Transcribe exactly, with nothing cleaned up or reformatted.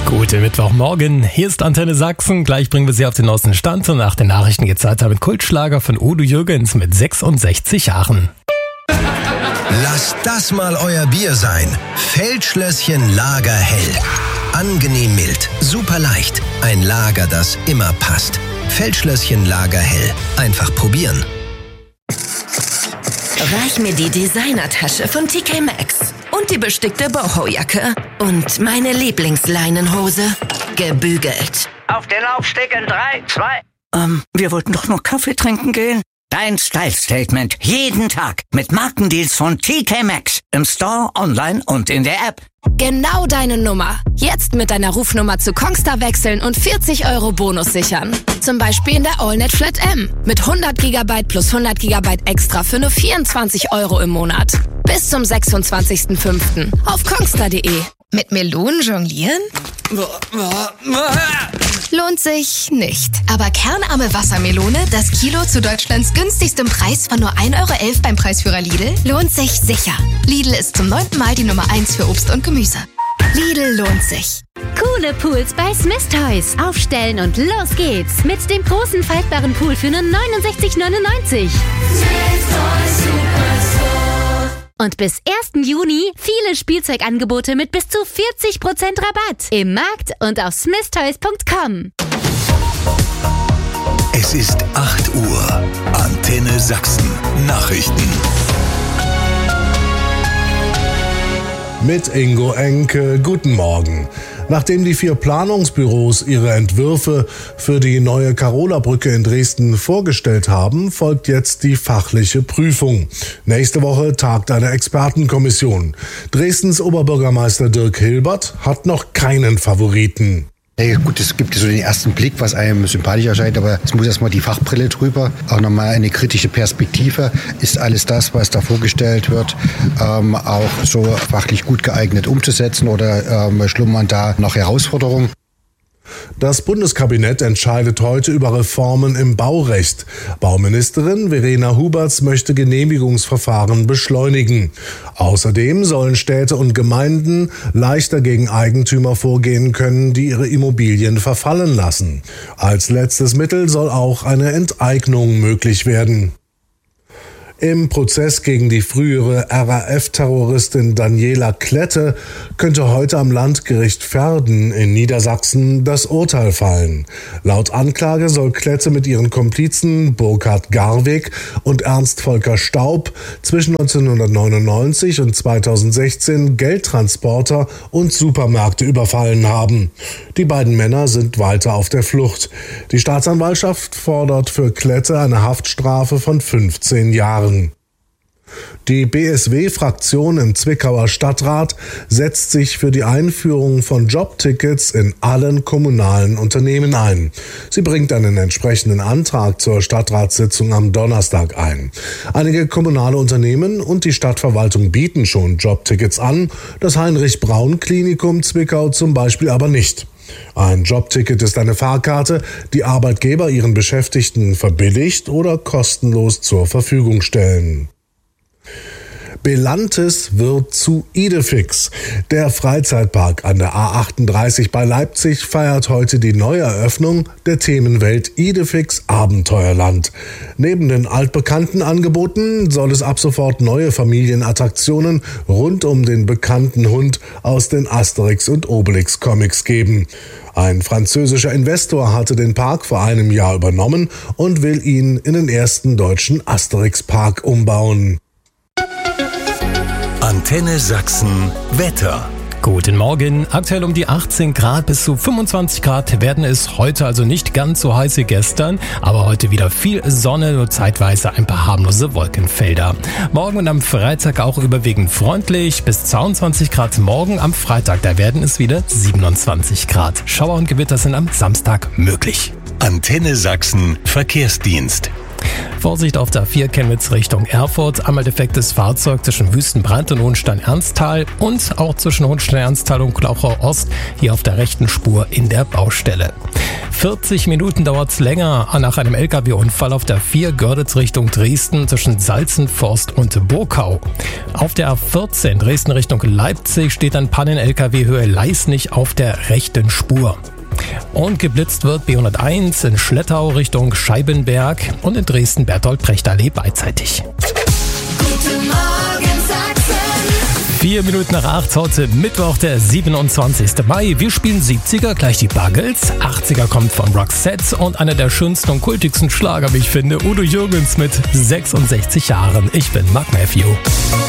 Guten Mittwochmorgen, hier ist Antenne Sachsen. Gleich bringen wir Sie auf den neuesten Stand und nach den Nachrichten geht's weiter mit Kultschlager von Udo Jürgens mit sechsundsechzig Jahren. Lasst das mal euer Bier sein. Feldschlösschen Lager hell. Angenehm mild, super leicht. Ein Lager, das immer passt. Feldschlösschen Lager hell. Einfach probieren. Reich mir die Designertasche von T K Maxx und die bestickte Boho-Jacke und meine Lieblingsleinenhose, gebügelt. Auf den Laufsteg in drei, zwei... Ähm, wir wollten doch nur Kaffee trinken gehen. Dein Style-Statement jeden Tag mit Markendeals von T K Maxx im Store, online und in der App. Genau deine Nummer. Jetzt mit deiner Rufnummer zu Kongstar wechseln und vierzig Euro Bonus sichern. Zum Beispiel in der AllNet Flat M mit hundert Gigabyte plus hundert Gigabyte extra für nur vierundzwanzig Euro im Monat. Bis zum sechsundzwanzigsten fünften auf kongstar punkt de. Mit Melonen jonglieren? Lohnt sich nicht. Aber kernarme Wassermelone, das Kilo zu Deutschlands günstigstem Preis von nur ein Euro elf beim Preisführer Lidl, lohnt sich sicher. Lidl ist zum neunten Mal die Nummer eins für Obst und Gemüse. Lidl lohnt sich. Coole Pools bei Smith Toys. Aufstellen und los geht's. Mit dem großen faltbaren Pool für nur neunundsechzig neunundneunzig. Smith Toys Superstore. Und bis ersten Juni viele Spielzeugangebote mit bis zu vierzig Prozent Rabatt. Im Markt und auf smith toys punkt com. Es ist acht Uhr. Antenne Sachsen. Nachrichten. Mit Ingo Enke, guten Morgen. Nachdem die vier Planungsbüros ihre Entwürfe für die neue Karola-Brücke in Dresden vorgestellt haben, folgt jetzt die fachliche Prüfung. Nächste Woche tagt eine Expertenkommission. Dresdens Oberbürgermeister Dirk Hilbert hat noch keinen Favoriten. Ja, gut, es gibt so den ersten Blick, was einem sympathisch erscheint, aber es muss erstmal die Fachbrille drüber, auch nochmal eine kritische Perspektive. Ist alles das, was da vorgestellt wird, ähm, auch so fachlich gut geeignet umzusetzen oder ähm, schlummern da noch Herausforderungen? Das Bundeskabinett entscheidet heute über Reformen im Baurecht. Bauministerin Verena Huberts möchte Genehmigungsverfahren beschleunigen. Außerdem sollen Städte und Gemeinden leichter gegen Eigentümer vorgehen können, die ihre Immobilien verfallen lassen. Als letztes Mittel soll auch eine Enteignung möglich werden. Im Prozess gegen die frühere R A F-Terroristin Daniela Klette könnte heute am Landgericht Verden in Niedersachsen das Urteil fallen. Laut Anklage soll Klette mit ihren Komplizen Burkhard Garwig und Ernst Volker Staub zwischen neunzehnhundertneunundneunzig und zweitausendsechzehn Geldtransporter und Supermärkte überfallen haben. Die beiden Männer sind weiter auf der Flucht. Die Staatsanwaltschaft fordert für Klette eine Haftstrafe von fünfzehn Jahren. Die B S W-Fraktion im Zwickauer Stadtrat setzt sich für die Einführung von Jobtickets in allen kommunalen Unternehmen ein. Sie bringt einen entsprechenden Antrag zur Stadtratssitzung am Donnerstag ein. Einige kommunale Unternehmen und die Stadtverwaltung bieten schon Jobtickets an, das Heinrich-Braun-Klinikum Zwickau zum Beispiel aber nicht. Ein Jobticket ist eine Fahrkarte, die Arbeitgeber ihren Beschäftigten verbilligt oder kostenlos zur Verfügung stellen. Belantes wird zu Idefix. Der Freizeitpark an der A achtunddreißig bei Leipzig feiert heute die Neueröffnung der Themenwelt Idefix Abenteuerland. Neben den altbekannten Angeboten soll es ab sofort neue Familienattraktionen rund um den bekannten Hund aus den Asterix und Obelix Comics geben. Ein französischer Investor hatte den Park vor einem Jahr übernommen und will ihn in den ersten deutschen Asterix-Park umbauen. Antenne Sachsen Wetter. Guten Morgen. Aktuell um die achtzehn Grad bis zu fünfundzwanzig Grad werden es heute also nicht ganz so heiß wie gestern, aber heute wieder viel Sonne, nur zeitweise ein paar harmlose Wolkenfelder. Morgen und am Freitag auch überwiegend freundlich, bis zweiundzwanzig Grad morgen am Freitag, da werden es wieder siebenundzwanzig Grad. Schauer und Gewitter sind am Samstag möglich. Antenne Sachsen Verkehrsdienst. Vorsicht auf der A vier Chemnitz Richtung Erfurt. Einmal defektes Fahrzeug zwischen Wüstenbrand und Hohenstein-Ernsthal und auch zwischen Hohenstein-Ernsthal und Glauchau Ost hier auf der rechten Spur in der Baustelle. vierzig Minuten dauert es länger nach einem L K W-Unfall auf der A vier Görlitz Richtung Dresden zwischen Salzenforst und Burkau. Auf der A vierzehn Dresden Richtung Leipzig steht ein Pannen-L K W Höhe Leisnig auf der rechten Spur. Und geblitzt wird B hunderteins in Schlettau Richtung Scheibenberg und in Dresden-Bertolt-Brecht-Allee beidseitig. Guten Morgen, Sachsen. Vier Minuten nach acht, heute Mittwoch, der siebenundzwanzigsten Mai. Wir spielen siebziger, gleich die Buggles. achtziger kommt von Roxette und einer der schönsten und kultigsten Schlager, wie ich finde, Udo Jürgens mit sechsundsechzig Jahren. Ich bin Mark Matthew.